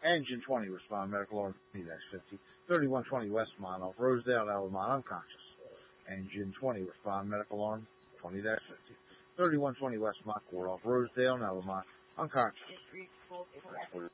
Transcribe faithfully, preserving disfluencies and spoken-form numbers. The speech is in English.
Engine twenty, respond, medical order twenty fifty. thirty-one twenty Westmont off Rosedale, Alabama, unconscious. Engine twenty, respond, medical arm twenty fifty. thirty-one twenty Westmont Court off Rosedale, Alabama, unconscious.